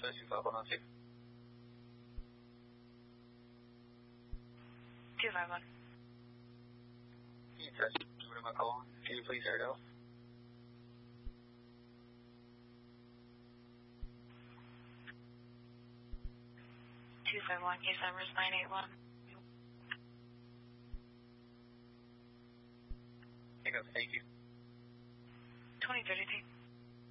Southwest 25102. 251. Yes, what am I calling? Can you please air it out? Case number is 981. Thank you. 2032.